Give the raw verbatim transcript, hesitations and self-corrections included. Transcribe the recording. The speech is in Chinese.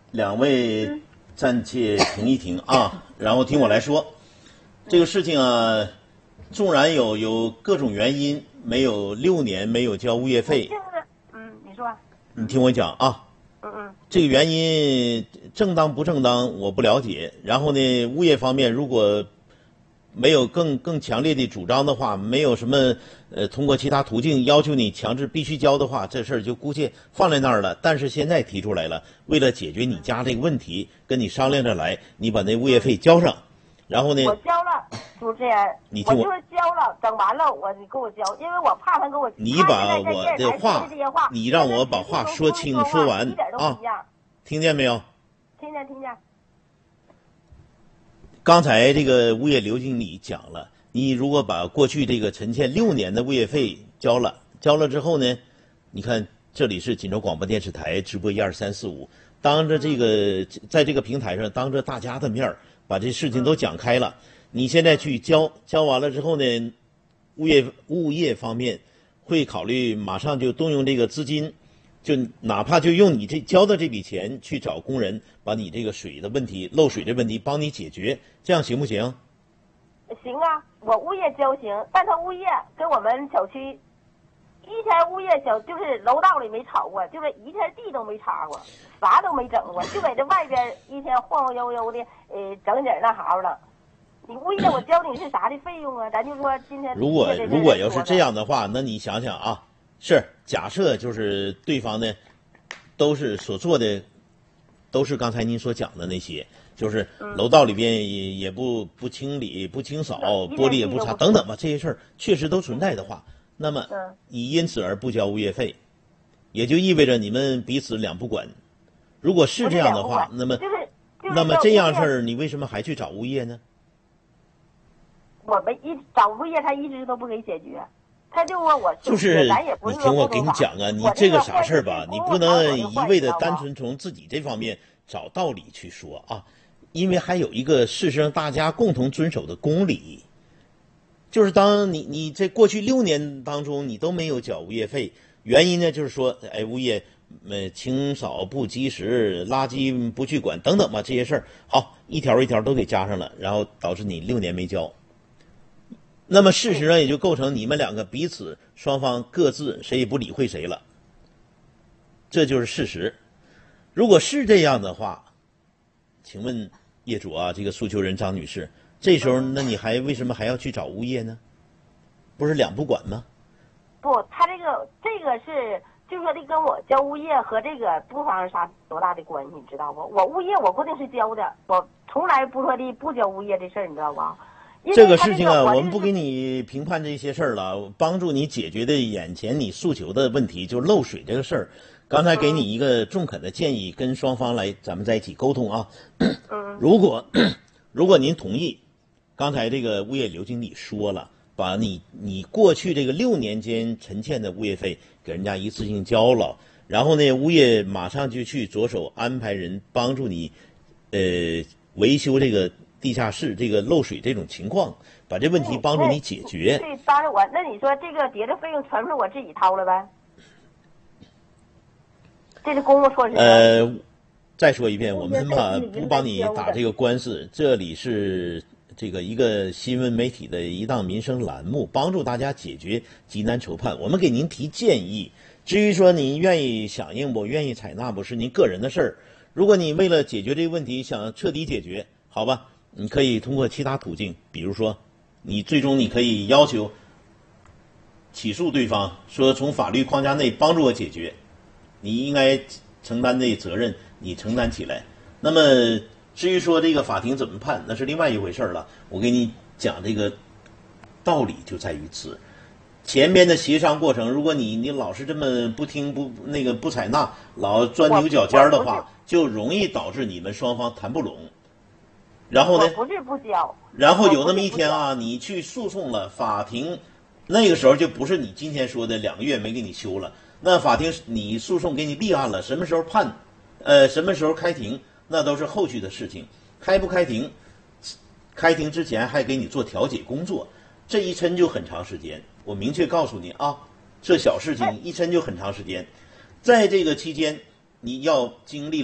两位暂且停一停啊，然后听我来说。这个事情啊，纵然有有各种原因，没有六年没有交物业费。 就是，嗯，你说。 你听我讲啊。 嗯嗯。 这个原因正当不正当我不了解。然后呢，物业方面如果没有更更强烈的主张的话，没有什么呃通过其他途径要求你强制必须交的话，这事儿就姑且放在那儿了。但是现在提出来了，为了解决你家这个问题，跟你商量着来，你把那物业费交上。然后呢？ 我交了，主持人， 你听我， 我就是交了，等完了我你给我交，因为我怕他给我。 你把我的话，你让我把话说清说完啊，听见没有？ 听见听见。 刚才这个物业刘经理讲了，你如果把过去这个陈欠六年的物业费交了，交了之后呢，你看这里是锦州广播电视台直播一二三四五，当着这个在这个平台上当着大家的面把这事情都讲开了。你现在去交，交完了之后呢，物业物业方面会考虑马上就动用这个资金，就哪怕就用你这交的这笔钱去找工人，把你这个水的问题、漏水的问题帮你解决，这样行不行？ 行啊，我物业交行，但他物业跟我们小区一天物业小就是楼道里没吵过，就是一天地都没擦过，啥都没整过，就在这外边一天晃晃悠悠的，呃，整点那行了。你物业我交你是啥的费用啊？咱就说今天如果如果要是这样的话，那你想想啊，是假设就是对方呢，都是所做的，都是刚才您所讲的那些，就是楼道里边也也不不清理、不清扫，玻璃也不擦等等吧，这些事儿确实都存在的话，那么你因此而不交物业费，也就意味着你们彼此两不管。如果是这样的话，那么那么这样事儿，你为什么还去找物业呢？ 我们一找物业，他一直都不给解决，他就说我就是咱也不你听我给你讲啊，你这个啥事儿吧，你不能一味的单纯从自己这方面找道理去说啊，因为还有一个事实上大家共同遵守的公理，就是当你你在过去六年当中你都没有缴物业费，原因呢就是说，哎，物业呃清扫不及时，垃圾不去管等等吧，这些事儿好一条一条都给加上了，然后导致你六年没交。那么事实上也就构成你们两个彼此双方各自谁也不理会谁了，这就是事实。如果是这样的话，请问业主啊，这个诉求人张女士，这时候那你还为什么还要去找物业呢？不是两不管吗？ 不，他这个这个是就说的跟我交物业和这个不发生啥多大的关系，你知道不？我物业我固定是交的，我从来不说的不交物业这事儿，你知道不？ 这个事情啊，我们不给你评判这些事儿了，帮助你解决的眼前你诉求的问题，就漏水这个事儿。刚才给你一个中肯的建议，跟双方来咱们在一起沟通啊。如果如果您同意，刚才这个物业刘经理说了，把你你过去这个六年间陈欠的物业费给人家一次性交了，然后呢，物业马上就去着手安排人帮助你，呃，维修这个地下室这个漏水这种情况，把这问题帮助你解决。 对，当然我那你说这个别的费用全是我自己掏了呗？这是公共措施。 呃，再说一遍，我们吧不帮你打这个官司，这里是这个一个新闻媒体的一档民生栏目，帮助大家解决急难愁盼。我们给您提建议，至于说您愿意响应不愿意采纳不是您个人的事儿。如果你为了解决这个问题想彻底解决，好吧，你可以通过其他途径，比如说你最终你可以要求起诉对方，说从法律框架内帮助我解决，你应该承担的责任你承担起来。那么至于说这个法庭怎么判，那是另外一回事了。我给你讲这个道理就在于此，前边的协商过程，如果你你老是这么不听不那个不采纳，老钻牛角尖的话，就容易导致你们双方谈不拢。然后呢？ 我不是不交。 然后有那么一天啊，你去诉讼了，法庭那个时候就不是你今天说的两个月没给你修了，那法庭你诉讼给你立案了，什么时候判，呃，什么时候开庭，那都是后续的事情。开不开庭，开庭之前还给你做调解工作，这一抻就很长时间。我明确告诉你啊，这小事情一抻就很长时间，在这个期间你要经历